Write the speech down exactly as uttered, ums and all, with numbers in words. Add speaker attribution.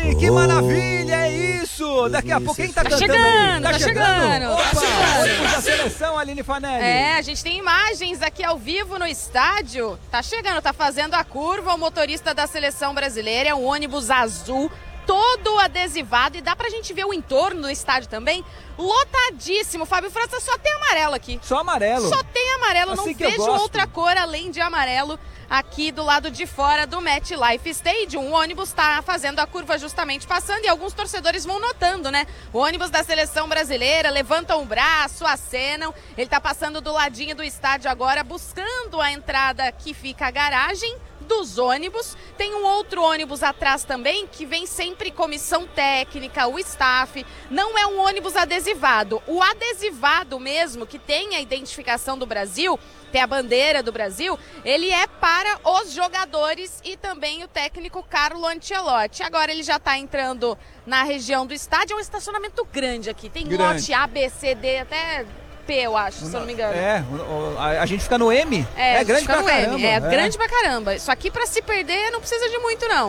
Speaker 1: Sim, que maravilha, é isso! Daqui a pouco quem tá
Speaker 2: Tá
Speaker 1: cantando
Speaker 2: chegando,
Speaker 1: aí?
Speaker 2: tá chegando.
Speaker 1: Opa,
Speaker 2: Tá chegando.
Speaker 1: ônibus da seleção, Aline Fanelli.
Speaker 2: É, a gente tem imagens aqui ao vivo no estádio. Tá chegando, tá fazendo a curva o motorista da seleção brasileira, é um ônibus azul, todo adesivado, e dá pra gente ver o entorno do estádio também, lotadíssimo. Fábio França, só tem amarelo aqui.
Speaker 1: Só amarelo.
Speaker 2: Só tem amarelo,
Speaker 1: Assim
Speaker 2: não
Speaker 1: que eu
Speaker 2: vejo
Speaker 1: gosto.
Speaker 2: outra cor além de amarelo aqui do lado de fora do MetLife Stadium. O ônibus está fazendo a curva justamente passando e alguns torcedores vão notando, né? O ônibus da seleção brasileira levantam o braço, acenam. Ele está passando do ladinho do estádio agora, buscando a entrada que fica a garagem dos ônibus. Tem um outro ônibus atrás também que vem sempre comissão técnica, o staff. Não é um ônibus adesivado. O adesivado mesmo, que tem a identificação do Brasil, tem a bandeira do Brasil, ele é para os jogadores e também o técnico Carlo Ancelotti. Agora ele já está entrando na região do estádio, é um estacionamento grande aqui. Tem
Speaker 1: Grande.
Speaker 2: lote A, B, C, D, até P, eu acho, se eu não me engano.
Speaker 1: É, o- a, a gente fica no M,
Speaker 2: É,
Speaker 1: é grande
Speaker 2: fica
Speaker 1: pra
Speaker 2: no M.
Speaker 1: caramba.
Speaker 2: É, grande pra caramba. Isso aqui, pra se perder, não precisa de muito, não.